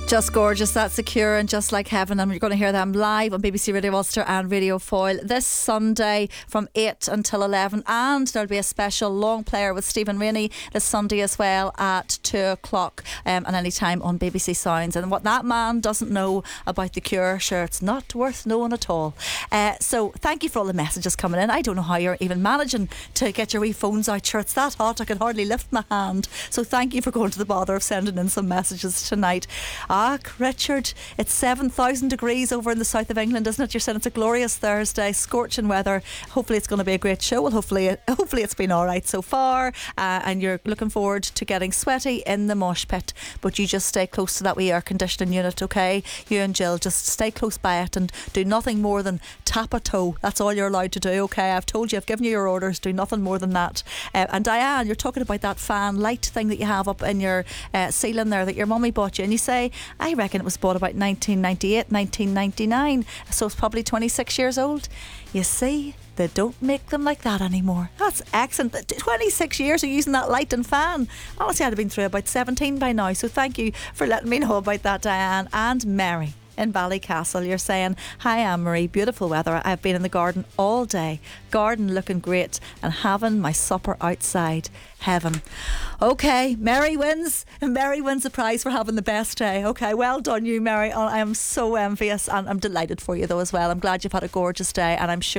Just gorgeous, that's secure and just like heaven, and you're going to hear them live on BBC Radio Ulster and Radio Foyle this Sunday from 8 until 11, and there'll be a special long player with Stephen Rainey this Sunday as well at 2 o'clock and any time on BBC Sounds. And what that man doesn't know about The Cure, sure, it's not worth knowing at all. So thank you for all the messages coming in. I don't know how you're even managing to get your wee phones out, sure, it's that hot I can hardly lift my hand, so thank you for going to the bother of sending in some messages tonight. Richard, it's 7,000 degrees over in the south of England, isn't it? You're saying it's a glorious Thursday, scorching weather. Hopefully it's going to be a great show. Well, hopefully it's been alright so far, and you're looking forward to getting sweaty in the mosh pit, but you just stay close to that wee air conditioning unit, okay? You and Jill just stay close by it and do nothing more than tap a toe. That's all you're allowed to do, okay? I've told you, I've given you your orders, do nothing more than that. And Diane, you're talking about that fan light thing that you have up in your ceiling there that your mummy bought you, and you say, I reckon it was bought about 1998, 1999, so it's probably 26 years old. You see, they don't make them like that anymore. That's excellent. 26 years of using that light and fan. Honestly, I'd have been through about 17 by now, so thank you for letting me know about that, Diane. And Mary in Ballycastle, you're saying, hi Anne-Marie, beautiful weather, I've been in the garden all day, garden looking great and having my supper outside. Heaven. Okay, Mary wins the prize for having the best day. Okay, well done you, Mary. I am so envious, and I'm delighted for you though as well. I'm glad you've had a gorgeous day, and I'm sure